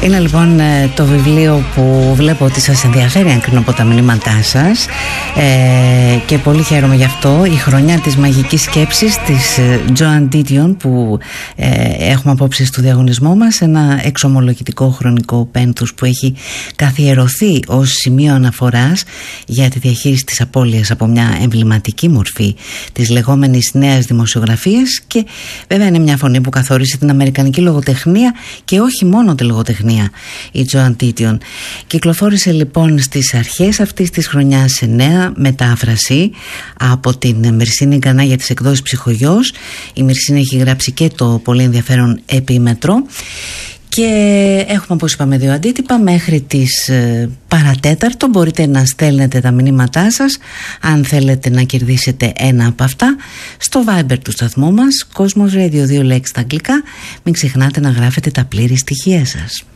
Είναι λοιπόν το βιβλίο που βλέπω ότι σας ενδιαφέρει, αν κρίνω από τα μηνύματά σας, και πολύ χαίρομαι γι' αυτό. Η χρονιά της μαγικής σκέψης της Joan Didion, που έχουμε απόψε στο διαγωνισμό μας, ένα εξομολογητικό χρονικό πένθους που έχει καθιερωθεί ως σημείο αναφοράς για τη διαχείριση της απώλειας από μια εμβληματική μορφή της λεγόμενης νέας δημοσιογραφίας, και βέβαια είναι μια φωνή που καθόρισε την αμερικανική λογοτεχνία και όχι μόνο τη λογοτεχνία, η Joan Didion. Κυκλοφόρησε λοιπόν στις αρχές αυτής της χρονιάς σε νέα μετάφραση από την Μυρσίνη Γκανά για τις εκδόσεις Ψυχογιός. Η Μυρσίνη έχει γράψει και το πολύ ενδιαφέρον Επίμετρο. Και έχουμε, όπως είπαμε, 2 αντίτυπα. Μέχρι τις παρατέταρτο μπορείτε να στέλνετε τα μηνύματά σας, αν θέλετε να κερδίσετε ένα από αυτά, στο Viber του σταθμού μας, Cosmos Radio, 2 λέξεις στα αγγλικά. Μην ξεχνάτε να γράφετε τα πλήρη στοιχεία σας.